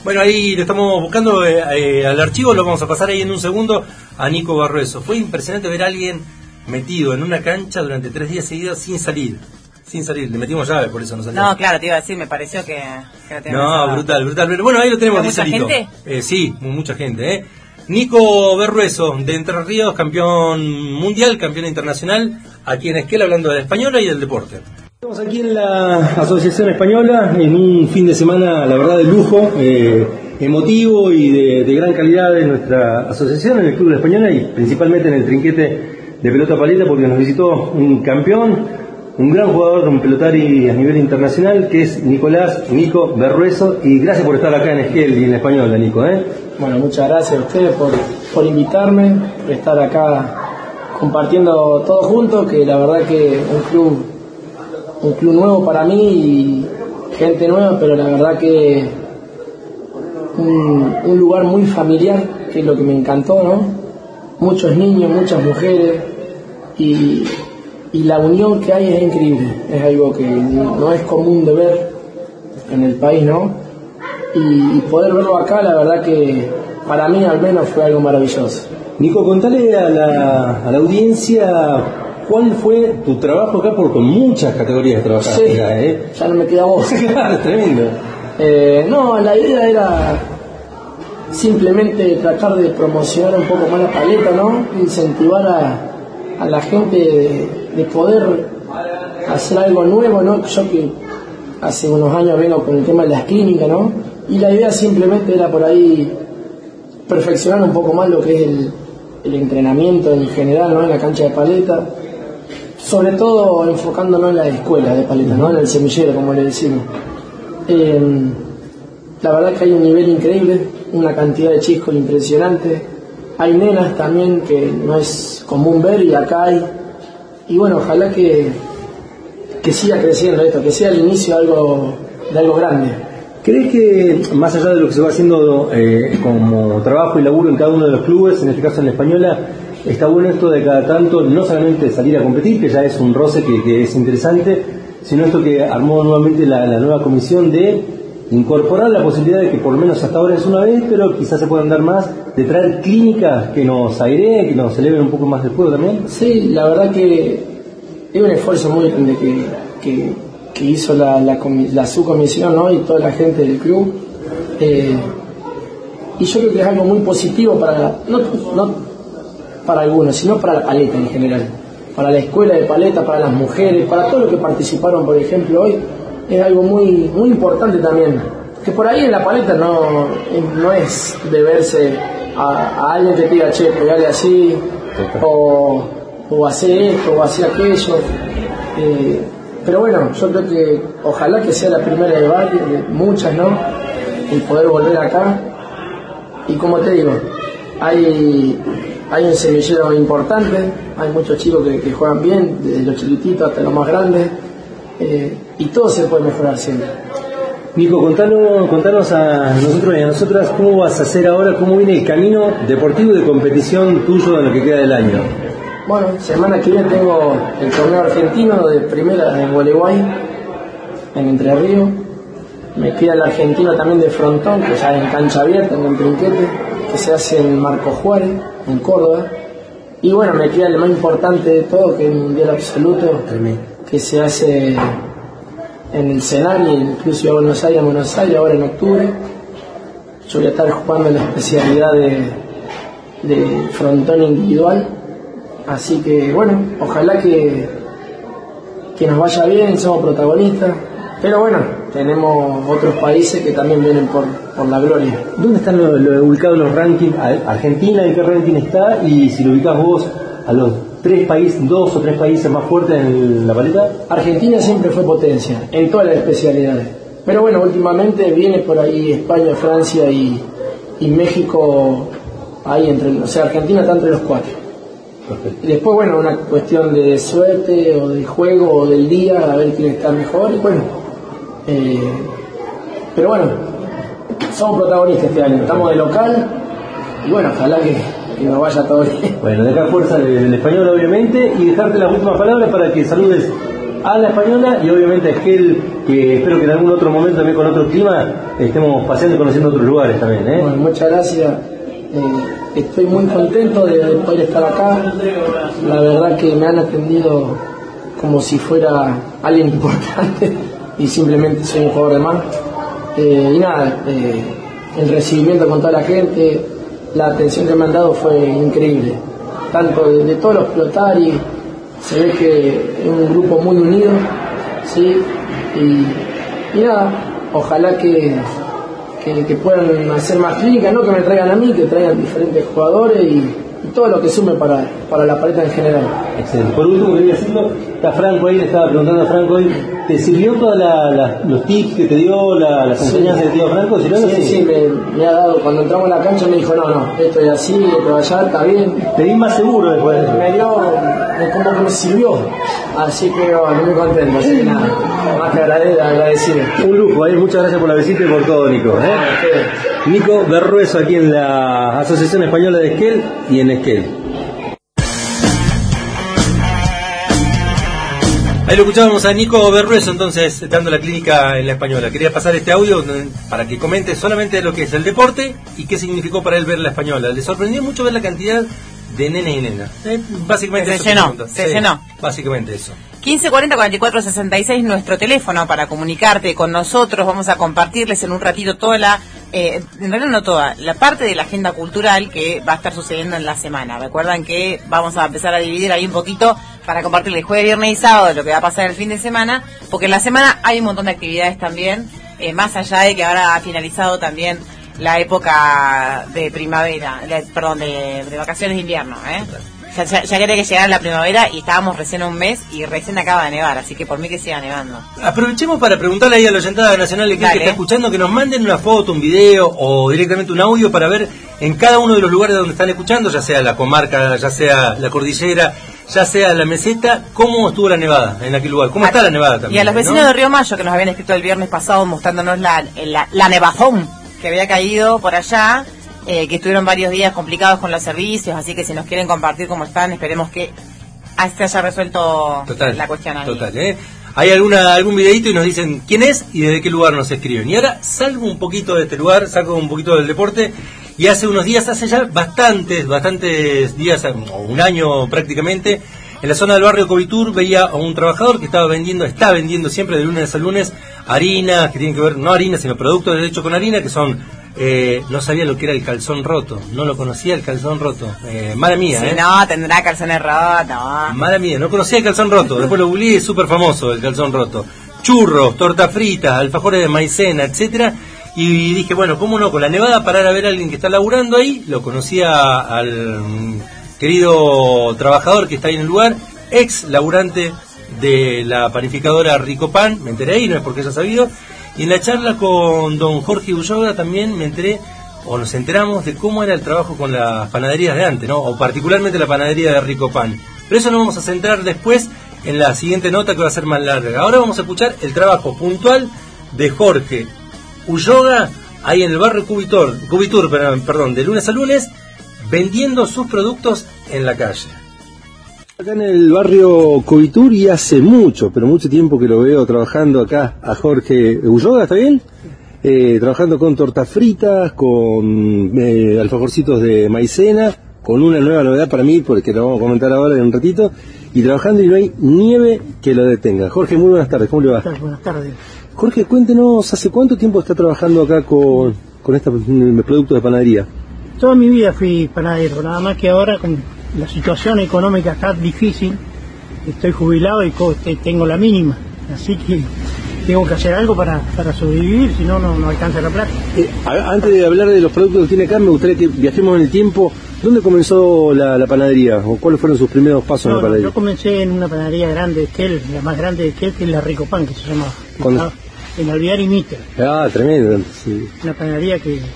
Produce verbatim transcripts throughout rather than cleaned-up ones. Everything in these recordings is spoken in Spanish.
Bueno, ahí lo estamos buscando eh, eh, al archivo, lo vamos a pasar ahí en un segundo a Nico Berrueso. Fue impresionante ver a alguien metido en una cancha durante tres días seguidos sin salir. Sin salir, le metimos llave, por eso no salió. No, claro, te iba a decir, me pareció que, que no No, pensado. brutal, brutal. Pero bueno, ahí lo tenemos. ¿Mucha gente? Eh, sí, mucha gente, ¿eh? Nico Berrueso, de Entre Ríos, campeón mundial, campeón internacional, aquí en Esquel, hablando de la española y del deporte. Estamos aquí en la Asociación Española, en un fin de semana, la verdad, de lujo, eh, emotivo y de, de gran calidad de nuestra asociación, en el Club de la Española y principalmente en el trinquete de pelota paleta, porque nos visitó un campeón, un gran jugador, un pelotari a nivel internacional, que es Nicolás Nico Berrueso, y gracias por estar acá en Esquel y en la Española, Nico, ¿eh? Bueno, muchas gracias a ustedes por, por invitarme, por estar acá compartiendo todos juntos, que la verdad que un club, un club nuevo para mí y gente nueva, pero la verdad que un, un lugar muy familiar, que es lo que me encantó, ¿no? Muchos niños, muchas mujeres y, y la unión que hay es increíble, es algo que no es común de ver en el país, ¿no? Y, y poder verlo acá, la verdad que para mí al menos fue algo maravilloso. Nico, contale a la, a la audiencia cuál fue tu trabajo acá, por con muchas categorías de trabajar Sí, acá, ¿eh? Ya no me queda voz. Claro, tremendo. Eh, no, la idea era simplemente tratar de promocionar un poco más la paleta, ¿no? Incentivar a, a la gente de, de poder hacer algo nuevo, ¿no? Yo que hace unos años vengo con el tema de las clínicas, ¿no? Y la idea simplemente era por ahí perfeccionar un poco más lo que es el, el entrenamiento en general, ¿no? En la cancha de paleta, sobre todo enfocándonos en la escuela de paleta, ¿no? En el semillero, como le decimos. Eh, la verdad que hay un nivel increíble, una cantidad de chicos impresionante, hay nenas también que no es común ver y acá hay, y bueno, ojalá que, que siga creciendo esto, que sea el inicio de algo, de algo grande. ¿Crees que, más allá de lo que se va haciendo eh, como trabajo y laburo en cada uno de los clubes, en este caso en la Española, está bueno esto de cada tanto, no solamente salir a competir, que ya es un roce que, que es interesante, sino esto que armó nuevamente la, la nueva comisión de incorporar la posibilidad de que por lo menos hasta ahora es una vez, pero quizás se puedan dar más, de traer clínicas que nos aireen, que nos eleven un poco más el juego también? Sí, la verdad que es un esfuerzo muy grande que... que que hizo la, la, la subcomisión, ¿no? Y toda la gente del club, eh, y yo creo que es algo muy positivo para, no, no para algunos, sino para la paleta en general, para la escuela de paleta, para las mujeres, para todos los que participaron, por ejemplo, hoy, es algo muy, muy importante también, que por ahí en la paleta no, no es de verse a, a alguien que te diga, che, pegale así, o, o hacer esto, o hacer aquello, eh, pero bueno, yo creo que ojalá que sea la primera de varias, de muchas, ¿no? El poder volver acá. Y como te digo, hay, hay un semillero importante, hay muchos chicos que, que juegan bien, desde los chiquititos hasta los más grandes, eh, y todo se puede mejorar siempre. Nico, contanos, contanos a nosotros y a nosotras cómo vas a hacer ahora, cómo viene el camino deportivo y de competición tuyo en lo que queda del año. Bueno, semana que viene tengo el torneo argentino de primera en Gualeguay, en Entre Ríos. Me queda el argentino también de frontón, que ya es en cancha abierta, en el trinquete, que se hace en Marco Juárez, en Córdoba. Y bueno, me queda el más importante de todo, que es el Mundial Absoluto, que se hace en el Senari, en el Club Ciudad de Buenos Aires, en Buenos Aires, ahora en octubre. Yo voy a estar jugando en la especialidad de, de frontón individual. Así que bueno, ojalá que, que nos vaya bien, somos protagonistas, pero bueno, tenemos otros países que también vienen por, por la gloria. ¿Dónde están lo, lo ubicados los rankings? ¿Argentina en qué ranking está? Y si lo ubicás vos a los tres países, dos o tres países más fuertes en la paleta. Argentina siempre fue potencia, en todas las especialidades, pero bueno, últimamente viene por ahí España, Francia y, y México, ahí entre, o sea, Argentina está entre los cuatro. Perfecto. Y después, bueno, una cuestión de suerte o de juego o del día, a ver quién está mejor. Y bueno, eh, pero bueno, somos protagonistas este año, estamos de local y bueno, ojalá que, que nos vaya todo bien. Bueno, dejar fuerza del español obviamente y dejarte las últimas palabras para que saludes a La Española y obviamente a Esquel, que espero que en algún otro momento también con otro clima estemos paseando y conociendo otros lugares también, ¿eh? Bueno, muchas gracias. Eh, estoy muy contento de, de poder estar acá. La verdad que me han atendido como si fuera alguien importante y simplemente soy un jugador de más. Eh, y nada, eh, el recibimiento con toda la gente, la atención que me han dado fue increíble. Tanto de, de todos los pilotaris, se ve que es un grupo muy unido, ¿sí? Y, y nada, ojalá que, que, que puedan hacer más clínicas, no que me traigan a mí, que traigan diferentes jugadores y, y todo lo que sume para, para la paleta en general. Excelente. Por último, quería decirlo, está Franco ahí, le estaba preguntando a Franco ahí, ¿te sirvió todos los tips que te dio, la, las enseñanzas sí. que te dio Franco? ¿Sí, sí, sí, sí me, me ha dado, cuando entramos a la cancha me dijo, no, no, esto es así, esto va allá, está bien. Te di más seguro después de eso. Me dio, como que me sirvió, así que bueno, muy contento, así que nada, más que agradecido. Un lujo, ahí, muchas gracias por la visita y por todo, Nico. ¿eh? Okay. Nico Berrueso aquí en la Asociación Española de Esquel y en Esquel. Ahí lo escuchábamos a Nico Berrueso, entonces, dando la clínica en La Española. Quería pasar este audio para que comente solamente lo que es el deporte y qué significó para él ver La Española. Le sorprendió mucho ver la cantidad de nenes y nenas. Eh, básicamente se eso. Llenó, se sí, llenó. Básicamente eso. quince cuarenta cuarenta y cuatro sesenta y seis, nuestro teléfono para comunicarte con nosotros. Vamos a compartirles en un ratito toda la, eh, en realidad no toda, la parte de la agenda cultural que va a estar sucediendo en la semana. Recuerdan que vamos a empezar a dividir ahí un poquito para compartirles jueves, viernes y sábado lo que va a pasar el fin de semana, porque en la semana hay un montón de actividades también, eh, más allá de que ahora ha finalizado también la época de primavera, de, perdón, de, de vacaciones de invierno, ¿eh? Ya, ya, ya quería que llegara la primavera y estábamos recién un mes y recién acaba de nevar, así que por mí que siga nevando. Aprovechemos para preguntarle ahí a la oyentada nacional de que está escuchando que nos manden una foto, un video o directamente un audio para ver en cada uno de los lugares donde están escuchando, ya sea la comarca, ya sea la cordillera, ya sea la meseta, cómo estuvo la nevada en aquel lugar, cómo a, está la nevada también. Y a los vecinos, ¿no?, de Río Mayo que nos habían escrito el viernes pasado mostrándonos la, la, la nevazón que había caído por allá. Eh, que estuvieron varios días complicados con los servicios, así que si nos quieren compartir cómo están, esperemos que se haya resuelto total, la cuestión ahí. Total, ¿eh? Hay alguna, algún videito y nos dicen quién es y desde qué lugar nos escriben. Y ahora salgo un poquito de este lugar, salgo un poquito del deporte, y hace unos días, hace ya bastantes, bastantes días, o un año prácticamente, en la zona del barrio Covitur veía a un trabajador que estaba vendiendo, está vendiendo siempre de lunes a lunes harina, que tienen que ver, no harina, sino productos de hecho con harina, que son... Eh, no sabía lo que era el calzón roto, no lo conocía el calzón roto, eh, mala mía, sí, ¿eh? No, tendrá calzones rotos. Mala mía, no conocía el calzón roto, después lo googleé, es súper famoso el calzón roto. Churros, torta frita, alfajores de maicena, etcétera. Y dije, bueno, cómo no, con la nevada parar a ver a alguien que está laburando ahí. Lo conocía al querido trabajador que está ahí en el lugar, ex laburante de la panificadora Rico Pan, me enteré ahí, no es porque haya sabido. Y en la charla con don Jorge Ulloga también me enteré, o nos enteramos de cómo era el trabajo con las panaderías de antes, ¿no? O particularmente la panadería de Rico Pan. Pero eso nos vamos a centrar después en la siguiente nota que va a ser más larga. Ahora vamos a escuchar el trabajo puntual de Jorge Ulloga ahí en el barrio Cubitur, Cubitur, perdón, de lunes a lunes, vendiendo sus productos en la calle. Acá en el barrio Covitur y hace mucho, pero mucho tiempo que lo veo trabajando acá a Jorge Ulloga, ¿está bien? Eh, trabajando con tortas fritas, con eh, alfajorcitos de maicena, con una nueva novedad para mí, porque lo vamos a comentar ahora en un ratito, y trabajando y no hay nieve que lo detenga. Jorge, muy buenas tardes, ¿cómo le va? Buenas tardes. Jorge, cuéntenos, ¿hace cuánto tiempo está trabajando acá con, con estos productos de panadería? Toda mi vida fui panadero, nada más que ahora con la situación económica está difícil, estoy jubilado y tengo la mínima, así que tengo que hacer algo para, para sobrevivir, si no, no alcanza la plata. Eh, antes de hablar de los productos que tiene acá, me gustaría que viajemos en el tiempo. ¿Dónde comenzó la, la panadería? ¿O cuáles fueron sus primeros pasos no, en la panadería? No, yo comencé en una panadería grande de Esquel, la más grande de Esquel, que es la Rico Pan, que se llama. ¿Cuándo? En Alvear y Mitre. Ah, tremendo. Sí. Una panadería que... Eh,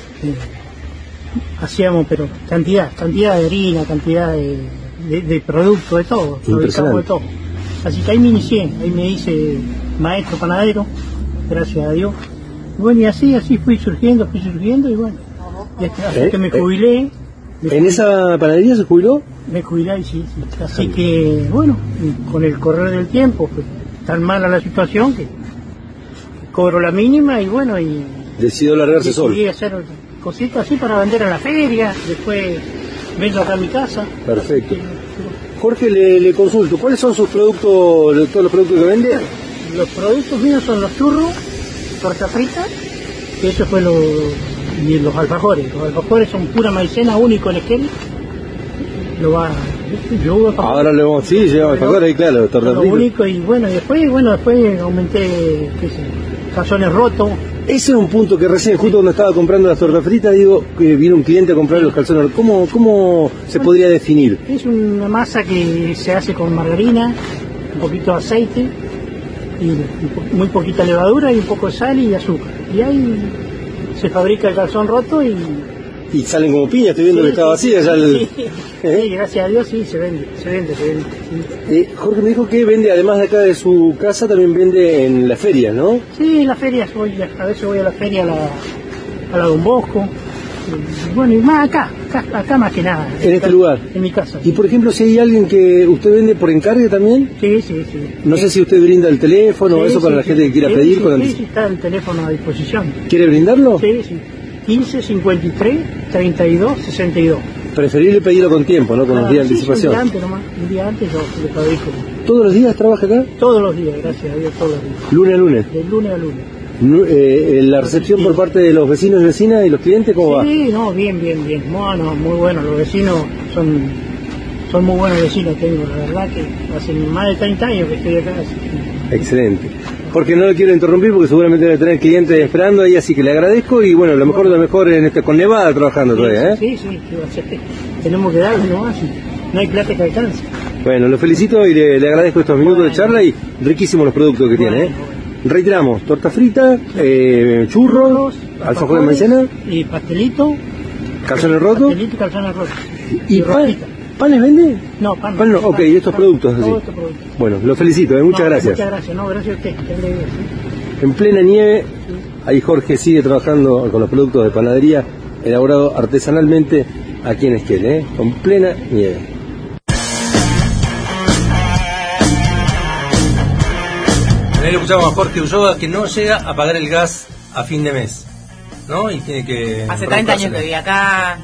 hacíamos, pero cantidad, cantidad de harina, cantidad de, de, de producto, de todo, fabricamos de todo. Así que ahí me inicié, ahí me hice maestro panadero, gracias a Dios. Y bueno, y así, así fui surgiendo, fui surgiendo, y bueno, hasta ¿Eh? que me jubilé. Me ¿En esa panadería se jubiló? Me jubilé, sí, sí. Así que, bueno, con el correr del tiempo, pues, tan mala la situación que, que cobro la mínima y bueno, y... Decidió largarse solo. Decidí hacer cositas así para vender a la feria, después vendo acá a mi casa. Perfecto. Jorge, le, le consulto, ¿cuáles son sus productos, todos los productos que vende? Los productos míos son los churros, torta frita, que eso fue lo, y los alfajores. Los alfajores son pura maicena, único en Esquel. Lo va, yo ahora le vamos, sí, llevamos alfajores, ahí claro, torta frita. Lo único, y bueno, después, bueno, después aumenté, qué sé, calzones rotos. Ese es un punto que recién, justo cuando estaba comprando las tortas fritas, digo, que vino un cliente a comprar los calzones. ¿Cómo, cómo se bueno, podría definir? Es una masa que se hace con margarina, un poquito de aceite, y muy poquita levadura y un poco de sal y azúcar. Y ahí se fabrica el calzón roto y... Y salen como piña, estoy viendo sí, que está vacía ya el... Sí, ¿eh? Sí, gracias a Dios sí, se vende, se vende, se vende. Sí. Eh, Jorge me dijo que vende, además de acá de su casa, también vende en las ferias, ¿no? Sí, en las ferias, voy, a veces voy a la feria, a la, a la Don Bosco, y, bueno, y más acá, acá, acá más que nada. ¿En este lugar? En mi casa. Y por ejemplo, si hay alguien que usted vende por encargue también. Sí, sí, sí. No sí. sé si usted brinda el teléfono o sí, eso para sí, la sí, gente que quiera sí, pedir. Sí, con sí, sí, está el teléfono a disposición. ¿Quiere brindarlo? Sí, sí. quince, cincuenta y tres, treinta y dos, sesenta y dos. Preferible pedirlo con tiempo, ¿no? Con ah, los días sí, de anticipación. Un día antes nomás, un día antes yo le fabrico. ¿Todos los días trabaja acá? Todos los días, gracias a Dios, todos los días. ¿Lunes a lunes? De lunes a lunes. Eh, ¿La recepción por parte de los vecinos y vecinas y los clientes cómo sí, va? Sí, no, bien, bien, bien. Bueno, muy bueno, los vecinos son, son muy buenos vecinos, tengo, la verdad que hace más de treinta años que estoy acá. Así que... Excelente. Porque no le quiero interrumpir porque seguramente debe tener clientes esperando ahí, así que le agradezco y bueno, lo mejor, lo mejor en este, con Nevada trabajando sí, todavía, ¿eh? Sí, sí, sí, tenemos que darle nomás, no hay plata que alcance. Bueno, lo felicito y le, le agradezco estos minutos bueno. de charla y riquísimos los productos que bueno, tiene, ¿eh? Bueno. Reiteramos, torta frita, eh, churros, alfajor de maicena y pastelito, calzones rotos, pastelito y calzones rotos. ¿Y, y pan, panes vende? No, pan. pan no, ok, pan, estos pan, productos así. Estos productos. Bueno, lo felicito, ¿eh? muchas no, gracias. Muchas gracias, no, gracias a usted. En plena nieve, ahí Jorge sigue trabajando con los productos de panadería elaborados artesanalmente aquí en Esquel, ¿eh? con plena nieve. Ahí le escuchamos a Jorge Ulloa que no llega a pagar el gas a fin de mes, ¿no? Y tiene que... Hace treinta años que vive acá,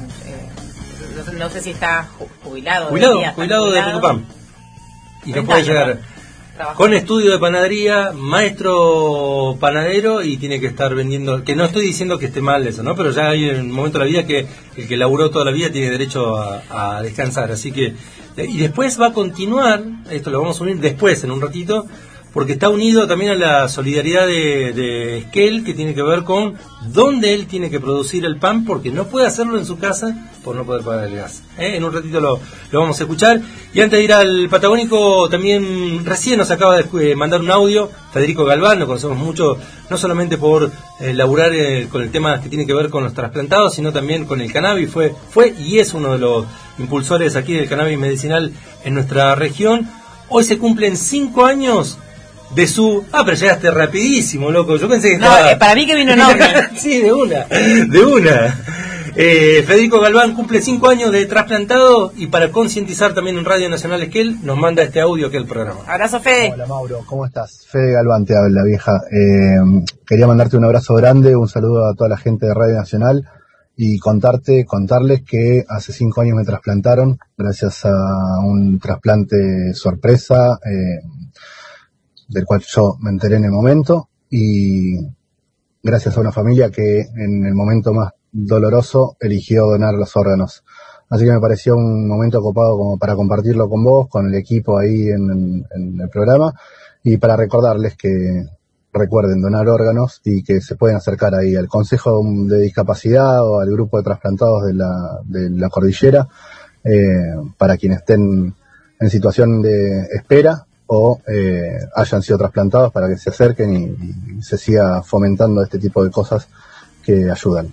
¿no? Eh, no sé si está jubilado. Jubilado, día, jubilado, jubilado de Tucumán. Y no puede llegar... Trabajando. Con estudio de panadería, maestro panadero y tiene que estar vendiendo, que no estoy diciendo que esté mal eso, ¿no? Pero ya hay un momento de la vida que el que laburó toda la vida tiene derecho a, a descansar, así que... Y después va a continuar, esto lo vamos a unir después en un ratito, porque está unido también a la solidaridad de, de Esquel, que tiene que ver con dónde él tiene que producir el pan, porque no puede hacerlo en su casa por no poder pagar el gas. ¿Eh? En un ratito lo, lo vamos a escuchar. Y antes de ir al Patagónico, también recién nos acaba de mandar un audio Federico Galván, lo conocemos mucho, no solamente por eh, laburar eh, con el tema que tiene que ver con los trasplantados, sino también con el cannabis. Fue, fue y es uno de los impulsores aquí del cannabis medicinal en nuestra región. Hoy se cumplen cinco años de su... Ah, pero llegaste rapidísimo, loco. Yo pensé que no, estaba... eh, para mí que vino en orden. Sí, de una, de una. Eh, Federico Galván cumple cinco años de trasplantado y para concientizar también en Radio Nacional Esquel nos manda este audio que es el programa. Abrazo, Fede. Hola, Mauro, ¿cómo estás? Fede Galván te habla, vieja. Eh, quería mandarte un abrazo grande, un saludo a toda la gente de Radio Nacional y contarte, contarles que hace cinco años me trasplantaron gracias a un trasplante sorpresa, eh, del cual yo me enteré en el momento y gracias a una familia que en el momento más doloroso eligió donar los órganos. Así que me pareció un momento copado como para compartirlo con vos, con el equipo ahí en, en, en el programa y para recordarles que recuerden donar órganos y que se pueden acercar ahí al Consejo de Discapacidad o al grupo de trasplantados de la, de la cordillera eh, para quienes estén en situación de espera o eh, hayan sido trasplantados para que se acerquen y, y se siga fomentando este tipo de cosas que ayudan.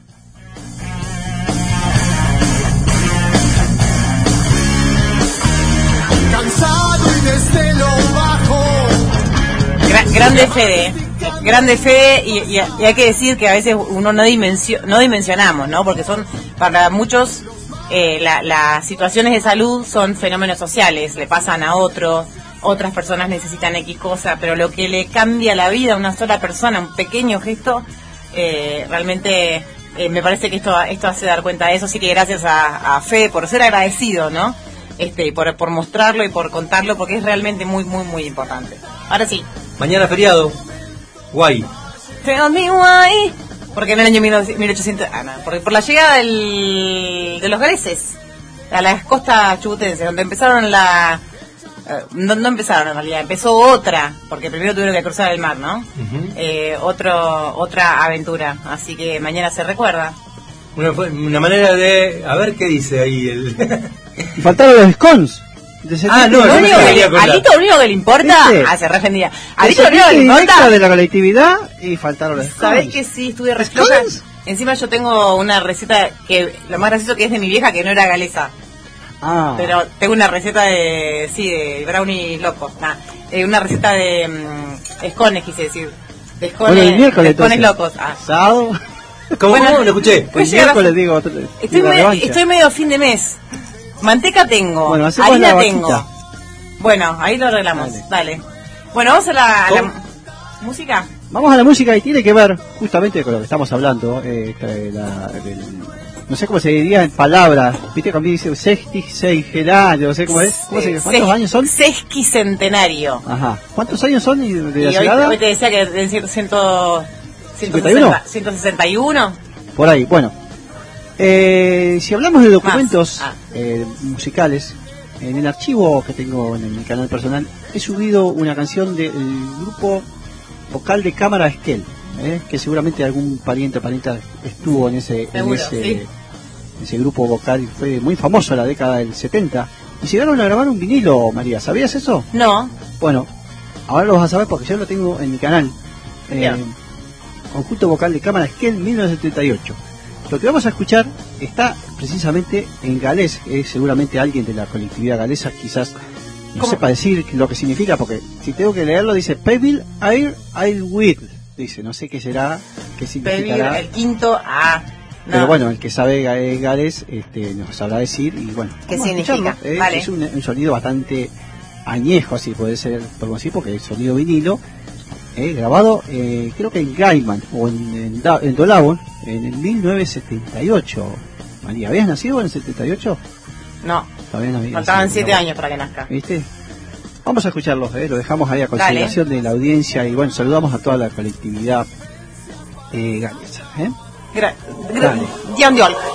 Cansado y desde lo bajo. Gra- grande Fede, grande Fede y, y, y hay que decir que a veces uno no, dimensio- no dimensionamos, ¿no? Porque son para muchos eh, la, las situaciones de salud son fenómenos sociales, le pasan a otros, otras personas necesitan X cosa, pero lo que le cambia la vida a una sola persona, un pequeño gesto, eh, realmente eh, me parece que esto esto hace dar cuenta de eso. Así que gracias a, a Fede por ser agradecido, ¿no? Este, por, por mostrarlo y por contarlo, porque es realmente muy, muy, muy importante. Ahora sí. Mañana feriado. Guay. Tell me why. Porque en el año mil ochocientos... Ah, no, porque por la llegada del, de los galeses a las costas chubutenses, donde empezaron la... No, no empezaron en realidad, empezó otra, porque primero tuvieron que cruzar el mar, ¿no? Uh-huh. Eh, otro, otra aventura, así que mañana se recuerda. Una, una manera de... A ver qué dice ahí el... Y faltaron los scones. Ah, no, no, no, no. ¿A Tito lo único que le importa? ¿Viste? Ah, se refendía. ¿A Tito lo único que le importa? De la colectividad y faltaron los scones. ¿Sabés que sí? Estuve re floja. Encima yo tengo una receta que, lo más gracioso que es de mi vieja, que no era galesa. Ah. Pero tengo una receta de, sí, de brownies locos. Nah, eh, una receta de um, scones, quise decir. De scones, bueno, el miércoles, de scones locos. Ah. Sábado. ¿Cómo, bueno, ¿Cómo? Lo escuché. Pues miércoles digo. Estoy, medio, estoy medio fin de mes. Manteca tengo, bueno, harina tengo. Bueno, ahí lo arreglamos. Dale. Dale. Bueno, vamos a la, a la música. Vamos a la música y tiene que ver justamente con lo que estamos hablando. Eh, la, del, no sé cómo se diría en palabras. ¿Viste cuando dice sexticentenario? No sé cómo es. ¿Cómo se, ¿Cuántos Ses, años son? Sesquicentenario. Ajá. ¿Cuántos años son de, de la y llegada? Hoy, hoy te decía que de ciento sesenta y uno. Por ahí, bueno. Eh, si hablamos de documentos ah. eh, musicales, en el archivo que tengo en mi canal personal he subido una canción del grupo vocal de cámara Esquel, eh, que seguramente algún pariente o parienta estuvo en ese, Seguro, en ese, sí. ese grupo vocal y fue muy famoso en la década del setenta. Y llegaron a grabar un vinilo, María, ¿sabías eso? No. Bueno, ahora lo vas a saber porque yo lo tengo en mi canal. Eh, conjunto vocal de cámara Esquel mil novecientos setenta y ocho. Lo que vamos a escuchar está precisamente en galés, es seguramente alguien de la colectividad galesa quizás no ¿Cómo? sepa decir lo que significa, porque si tengo que leerlo dice Pevil Air Air With, dice, no sé qué será, qué significará. Pevil, el quinto A. No. Pero bueno, el que sabe galés este, nos sabrá decir y bueno. ¿Qué significa? Eh, vale. Es un, un sonido bastante añejo, así puede ser, por así, porque es sonido vinilo. Eh, grabado eh, creo que en Gaiman o en, en, en Dolabon en el mil novecientos setenta y ocho. María, ¿habías nacido en el setenta y ocho? No, no faltaban siete años para que nazca. ¿Viste? Vamos a escucharlos, eh, lo dejamos ahí a consideración Dale. de la audiencia y bueno, saludamos a toda la colectividad eh, galesa. ¿eh? Gra- gra-